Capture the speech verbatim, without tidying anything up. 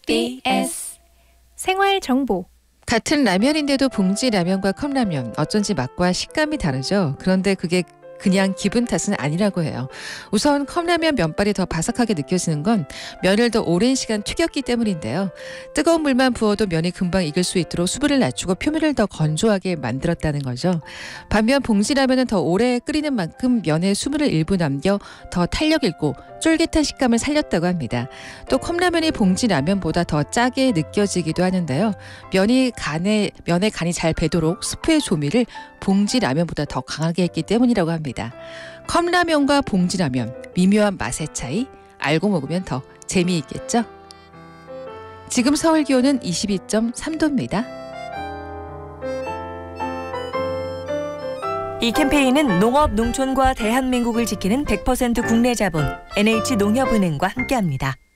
에스비에스 생활정보. 같은 라면인데도 봉지 라면과 컵라면 어쩐지 맛과 식감이 다르죠. 그런데 그게 그냥 기분 탓은 아니라고 해요. 우선 컵라면 면발이 더 바삭하게 느껴지는 건 면을 더 오랜 시간 튀겼기 때문인데요. 뜨거운 물만 부어도 면이 금방 익을 수 있도록 수분을 낮추고 표면을 더 건조하게 만들었다는 거죠. 반면 봉지라면은 더 오래 끓이는 만큼 면에 수분을 일부 남겨 더 탄력 있고 쫄깃한 식감을 살렸다고 합니다. 또 컵라면이 봉지라면보다 더 짜게 느껴지기도 하는데요. 면이 간에 면의 간이 잘 배도록 스프의 조미를 봉지라면보다 더 강하게 했기 때문이라고 합니다. 컵라면과 봉지라면 미묘한 맛의 차이 알고 먹으면 더 재미있겠죠? 지금 서울 기온은 이십이 점 삼 도입니다. 이 캠페인은 농업, 농촌과 대한민국을 지키는 백 퍼센트 국내 자본 엔에이치농협은행과 함께합니다.